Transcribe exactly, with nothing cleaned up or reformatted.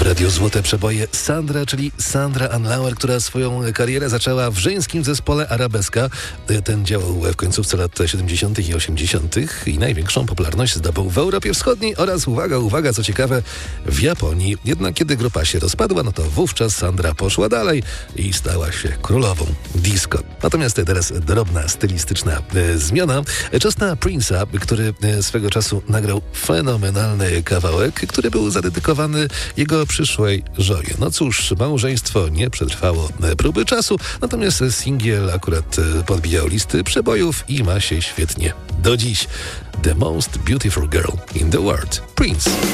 radiu Złote Przeboje Sandra, czyli Sandra Anlauer, która swoją karierę zaczęła w żeńskim zespole Arabeska. Ten działał w końcówce lat siedemdziesiątych i osiemdziesiątych i największą popularność zdobył w Europie Wschodniej oraz, uwaga, uwaga, co ciekawe, w Japonii. Jednak kiedy grupa się rozpadła, no to wówczas Sandra poszła dalej i stała się królową disco. Natomiast teraz drobna, stylistyczna e, zmiana. Czas na Prince'a, który e, swego czasu nagrał fenomenalny kawałek, który był zadedykowany jego przyszłej żonie. No cóż, małżeństwo nie przetrwało próby czasu, natomiast singiel akurat podbijał listy przebojów i ma się świetnie do dziś. The Most Beautiful Girl in the World. Prince.